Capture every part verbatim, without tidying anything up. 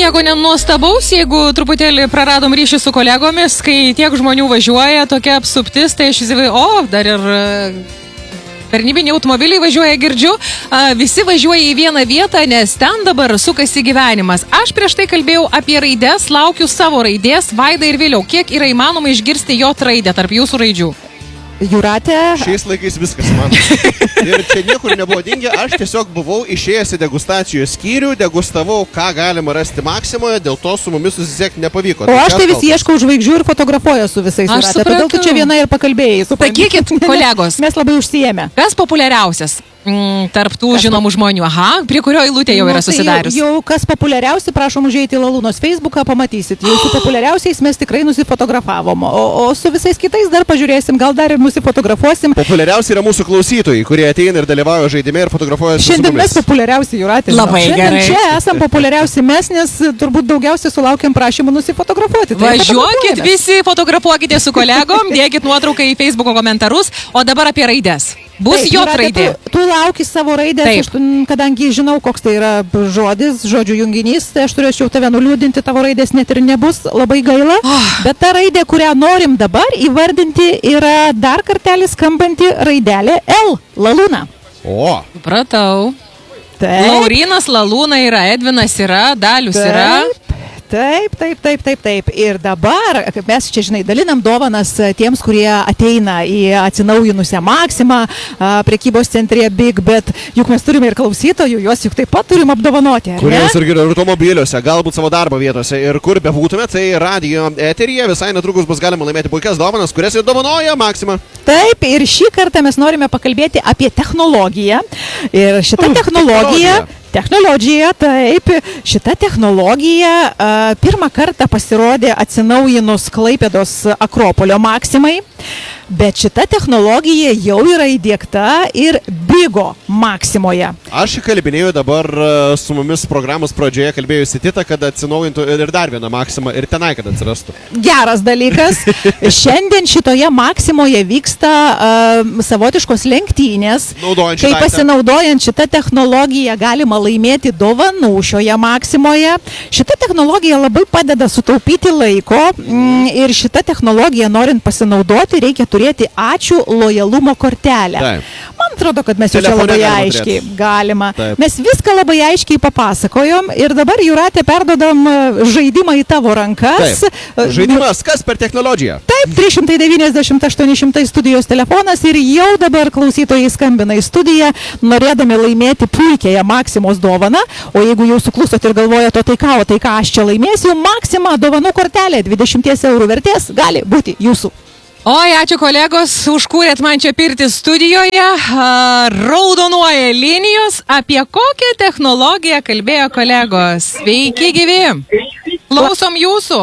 nieko nenuostabaus, jeigu truputėlį praradom ryšį su kolegomis, kai tiek žmonių važiuoja, tokia apsuptis, tai aš įsivaizduoju, o, dar ir tarnybiniai automobiliai važiuoja, girdžiu, visi važiuoja į vieną vietą, nes ten dabar sukasi gyvenimas. Aš prieš tai kalbėjau apie raides, laukiu savo raidės, Vaida ir vėliau. Kiek yra įmanoma išgirsti jo raidę tarp jūsų raidžių? Jūratė. Šiais laikais viskas man. Ir čia niekur nebuvo dingę, aš tiesiog buvau išėjęs į degustacijos skyrių, degustavau, ką galima rasti Maksimoje, dėl to su mumis susisiekti nepavyko. O aš tai vis ieškau žvaigždžių ir fotografuoju su visais, Jūratė. Todėl tu čia viena ir pakalbėjai. Sakykit, kolegos. Mes labai užsiėmę. Kas populiariausias? Mm, tarp tų kas žinomų žmonių. Aha, prie kurio eilutė jau yra susidarius. Jau, jau kas populiariausi, prašom užeiti į Lalūnos Facebooką, pamatysit. Jau su populiariausiais mes tikrai nusifotografavom. O, o su visais kitais dar pažiūrėsim, gal dar ir nusifotografuosim. Populiariausi yra mūsų klausytojai, kurie ateina ir dalyvauja žaidime ir fotografuoja su mumis. Šiandien mes populiariausi, Jūratė. Labai gerai. Čia esam populiariausi mes, nes turbūt daugiausiai sulaukiam prašymų nusifotografuoti. Tai važiuokit visi, fotografuokite su kolegom, dėkit nuotrauką į Facebooko komentarus, o dabar apie raides. Bus Taip, jo Jūratė, raidė. Tu, tu lauki savo raidės, aš, kadangi žinau, koks tai yra žodis, žodžių junginys, tai aš turėčiau tave nuliūdinti, tavo raidės net ir nebus, labai gaila. Oh. Bet ta raidė, kurią norim dabar įvardinti, yra dar kartelį skambanti raidelė L. Lalūna. O. Pratau. Taip. Laurinas, Lalūna yra, Edvinas yra, Dalius Taip. yra. Taip, taip, taip, taip, taip. Ir dabar, kaip mes čia, žinai, dalinam dovanas tiems, kurie ateina į atsinaujinusią Maksimą, prekybos centre Big, bet juk mes turime ir klausytojų, juos juk taip pat turim apdovanoti. Kuriems irgi yra automobiliuose, galbūt savo darbo vietose ir kur bebūtume, tai radijo eteryje visai netrukus bus galima laimėti puikias dovanas, kurias ir dovanoja Maksima. Taip, ir šį kartą mes norime pakalbėti apie technologiją. Ir šita uh, technologija... technologija. Technologija, taip, šita technologija uh, pirmą kartą pasirodė atsinaujinus Klaipėdos Akropolio Maksimai, bet šita technologija jau yra įdiegta ir Bigo Maksimoje. Aš kalbinėjau dabar uh, su mumis programos pradžioje, kalbėjusi Tita, kad atsinaujintų ir dar vieną Maksimą ir tenai, kad atsirastų. Geras dalykas. Šiandien šitoje Maksimoje vyksta uh, savotiškos lenktynės, kai pasinaudojant šitą technologiją galima laimėti dovanų šioje Maksimoje. Šita technologija labai padeda sutaupyti laiko ir šita technologija, norint pasinaudoti, reikia turėti ačiū lojalumo kortelę. Taip. Man atrodo, kad mes jau čia labai aiškiai galima. Taip. Mes viską labai aiškiai papasakojom ir dabar, Jūratė, perdodam žaidimą į tavo rankas. Taip. Žaidimas, kas per technologiją? Taip, trys šimtai devyniasdešimt aštuoni šimtai studijos telefonas ir jau dabar klausytojai skambina į studiją, norėdami laimėti puikiąją Maksimos dovaną, o jeigu jau suklusot ir galvojate, o tai ką, o tai ką aš čia laimėsiu, Maksima dovanų kortelė dvidešimt eurų vertės gali būti jūsų. Oi, ačiū kolegos, užkūrėt man čia pirti studijoje, raudonuoja linijos, apie kokią technologiją kalbėjo kolegos. Sveiki, gyvi, klausom jūsų.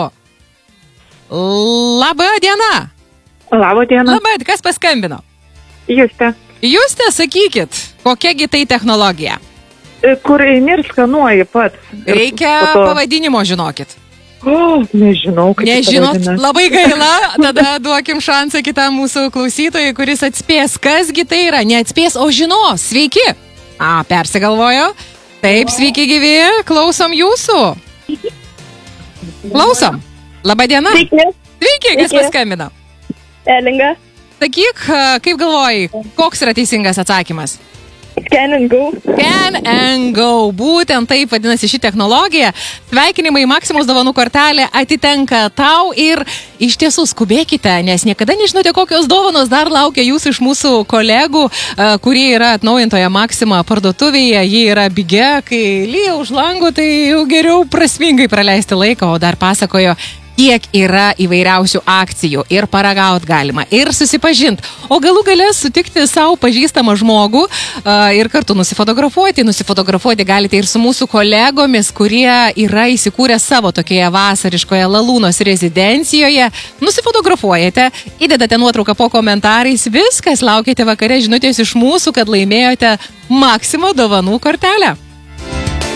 Labą dieną. Labą dieną. Labą, kas paskambino? Justė. Justė, sakykit, kokiagi tai technologija? Kur eini ir skanuoji pats. Reikia to... pavadinimo, žinokit. O, nežinau, kaip Nežinot, labai gaila, tada duokim šansą kitam mūsų klausytojui, kuris atspės, kasgi tai yra. Neatspės, o žinos. Sveiki. A, persigalvojo. Taip, sveiki gyvi, klausom jūsų. Klausom. Labą dieną. Sveiki. Sveiki, kas paskambino? Elinga. Sakyk, kaip galvoji, koks yra teisingas atsakymas? Scan and go. Scan and go. Būtent taip vadinasi ši technologija. Sveikinimai, Maksimos dovanų kortelė atitenka tau ir iš tiesų skubėkite, nes niekada nežinote, kokios dovanos dar laukia jūs iš mūsų kolegų, kurie yra atnaujintoje Maksima parduotuvėje. Jie yra Bige, kai lyja už langų, tai jau geriau prasmingai praleisti laiką, o dar pasakojo, kiek yra įvairiausių akcijų ir paragaut galima, ir susipažint, o galų gale sutikti savo pažįstamą žmogų uh, ir kartu nusifotografuoti. Nusifotografuoti galite ir su mūsų kolegomis, kurie yra įsikūrę savo tokioje vasariškoje Lalūnos rezidencijoje. Nusifotografuojate, įdedate nuotrauką po komentarais, viskas, laukite vakare žinutės iš mūsų, kad laimėjote Maksimo dovanų kortelę.